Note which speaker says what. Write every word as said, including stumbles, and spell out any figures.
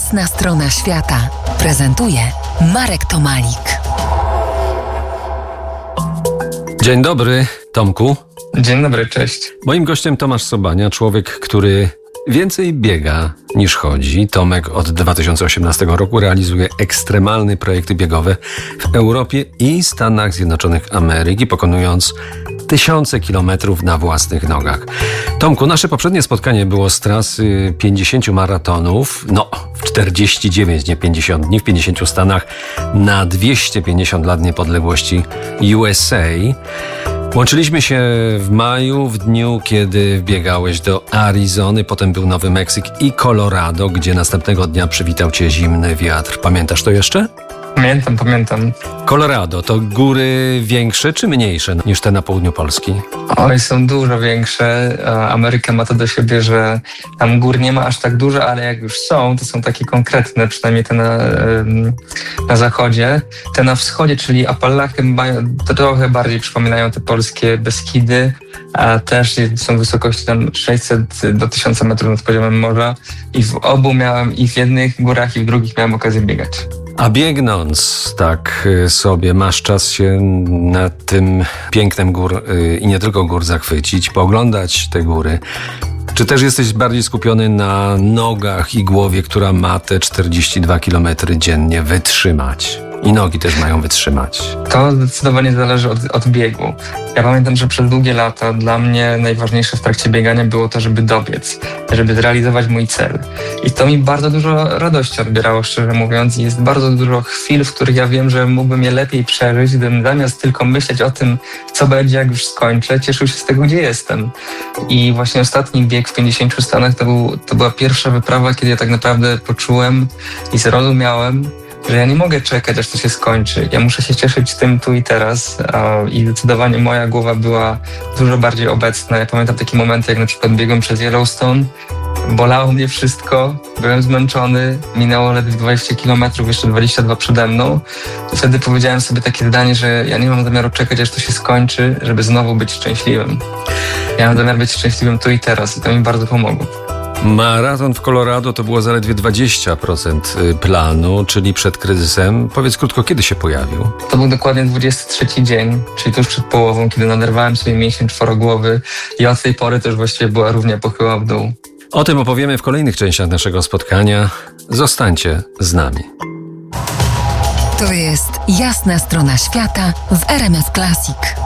Speaker 1: Jasna strona świata prezentuje Marek Tomalik.
Speaker 2: Dzień dobry, Tomku.
Speaker 3: Dzień dobry, cześć.
Speaker 2: Moim gościem Tomasz Sobania, człowiek, który więcej biega niż chodzi. Tomek od dwa tysiące osiemnastego roku realizuje ekstremalne projekty biegowe w Europie i Stanach Zjednoczonych Ameryki, pokonując tysiące kilometrów na własnych nogach. Tomku, nasze poprzednie spotkanie było z trasy pięćdziesięciu maratonów, no w czterdzieści dziewięć, nie pięćdziesiąt dni, w pięćdziesięciu stanach na dwieście pięćdziesiąt lat niepodległości U S A. Łączyliśmy się w maju, w dniu, kiedy wbiegałeś do Arizony, potem był Nowy Meksyk i Colorado, gdzie następnego dnia przywitał cię zimny wiatr. Pamiętasz to jeszcze?
Speaker 3: Pamiętam, pamiętam.
Speaker 2: Colorado to góry większe czy mniejsze niż te na południu Polski?
Speaker 3: Oj, są dużo większe. Ameryka ma to do siebie, że tam gór nie ma aż tak dużo, ale jak już są, to są takie konkretne, przynajmniej te na, na zachodzie. Te na wschodzie, czyli Appalachy, mają, to trochę bardziej przypominają te polskie Beskidy, a też są wysokości tam sześćset do tysiąca metrów nad poziomem morza. I w obu miałem, i w jednych górach, i w drugich miałem okazję biegać.
Speaker 2: A biegnąc tak sobie, masz czas się nad tym pięknem gór i nie tylko gór zachwycić, pooglądać te góry. Czy też jesteś bardziej skupiony na nogach i głowie, która ma te czterdzieści dwa kilometry dziennie wytrzymać? I nogi też mają wytrzymać.
Speaker 3: To zdecydowanie zależy od, od biegu. Ja pamiętam, że przez długie lata dla mnie najważniejsze w trakcie biegania było to, żeby dobiec, żeby zrealizować mój cel. I to mi bardzo dużo radości odbierało, szczerze mówiąc. I jest bardzo dużo chwil, w których ja wiem, że mógłbym je lepiej przeżyć, gdybym zamiast tylko myśleć o tym, co będzie, jak już skończę, cieszył się z tego, gdzie jestem. I właśnie ostatni bieg w pięćdziesięciu stanach to, był, to była pierwsza wyprawa, kiedy ja tak naprawdę poczułem i zrozumiałem, że ja nie mogę czekać, aż to się skończy. Ja muszę się cieszyć tym tu i teraz i zdecydowanie moja głowa była dużo bardziej obecna. Ja pamiętam takie momenty, jak na przykład biegłem przez Yellowstone, bolało mnie wszystko, byłem zmęczony, minęło ledwie dwadzieścia kilometrów, jeszcze dwadzieścia dwa przede mną. I wtedy powiedziałem sobie takie zdanie, że ja nie mam zamiaru czekać, aż to się skończy, żeby znowu być szczęśliwym. Ja mam zamiar być szczęśliwym tu i teraz i to mi bardzo pomogło.
Speaker 2: Maraton w Colorado to było zaledwie dwadzieścia procent planu, czyli przed kryzysem. Powiedz krótko, kiedy się pojawił?
Speaker 3: To był dokładnie dwudziesty trzeci dzień, czyli tuż przed połową, kiedy naderwałem sobie mięsień czworogłowy i od tej pory to już właściwie była równia pochyła w dół.
Speaker 2: O tym opowiemy w kolejnych częściach naszego spotkania. Zostańcie z nami.
Speaker 1: To jest Jasna strona świata w R M F Classic.